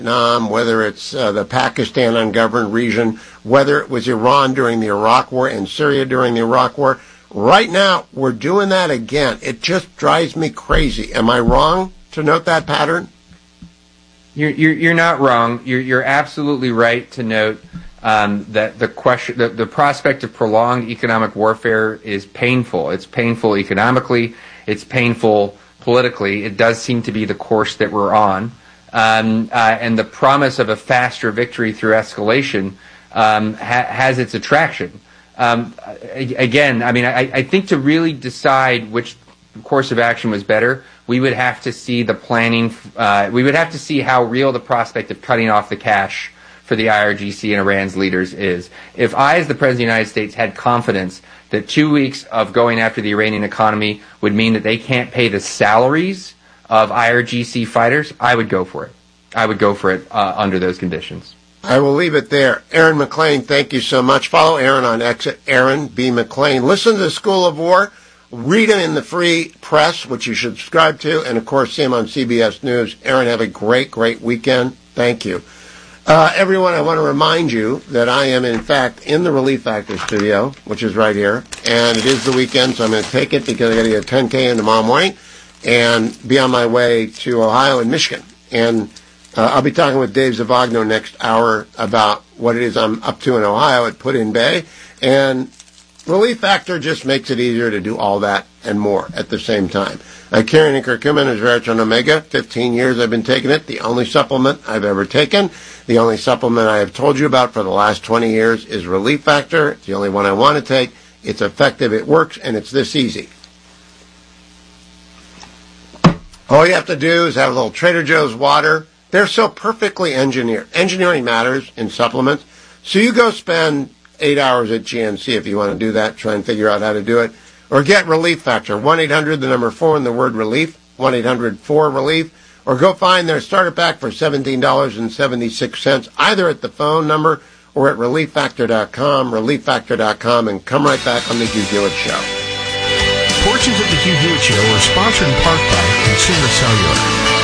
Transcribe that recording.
whether it's the Pakistan ungoverned region, whether it was Iran during the Iraq War and Syria during the Iraq War. Right now, we're doing that again. It just drives me crazy. Am I wrong to note that pattern? You're not wrong. You're absolutely right to note that the prospect of prolonged economic warfare is painful. It's painful economically. It's painful politically. It does seem to be the course that we're on. And the promise of a faster victory through escalation has its attraction. Again, I mean, I think to really decide which course of action was better, we would have to see the planning. We would have to see how real the prospect of cutting off the cash for the IRGC and Iran's leaders is. If I, as the President of the United States, had confidence that 2 weeks of going after the Iranian economy would mean that they can't pay the salaries of IRGC fighters, I would go for it. I would go for it under those conditions. I will leave it there. Aaron McClain, thank you so much. Follow Aaron on X at Aaron B. McClain. Listen to the School of War. Read him in the free press, which you should subscribe to. And, of course, see him on CBS News. Aaron, have a great, great weekend. Thank you. Everyone, I want to remind you that I am, in fact, in the Relief Factor studio, which is right here. And it is the weekend, so I'm going to take it because I got to get a 10K in tomorrow morning and be on my way to Ohio and Michigan. And I'll be talking with Dave Zavagno next hour about what it is I'm up to in Ohio at Put-in Bay. And Relief Factor just makes it easier to do all that and more at the same time. Karen Curcumin is Veritone Omega. 15 years I've been taking it. The only supplement I've ever taken. The only supplement I have told you about for the last 20 years is Relief Factor. It's the only one I want to take. It's effective, it works, and it's this easy. All you have to do is have a little Trader Joe's water. They're so perfectly engineered. Engineering matters in supplements. So you go spend 8 hours at GNC if you want to do that, try and figure out how to do it. Or get Relief Factor, 1-800, the number 4 and the word relief, 1-800-4-RELIEF. Or go find their starter pack for $17.76, either at the phone number or at ReliefFactor.com, ReliefFactor.com, and come right back on The Hugh Hewitt Show. Portions of The Hugh Hewitt Show are sponsored in part by Consumer Cellular.